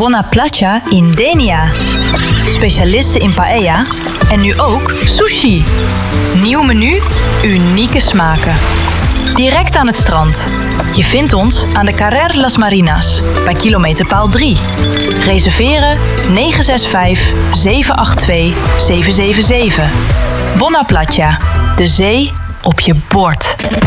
Bonaplatja in Denia. Specialisten in paella en nu ook sushi. Nieuw menu, unieke smaken. Direct aan het strand. Je vindt ons aan de Carrer Las Marinas, bij kilometerpaal 3. Reserveren 965 782 777. Bonaplatja, de zee op je bord.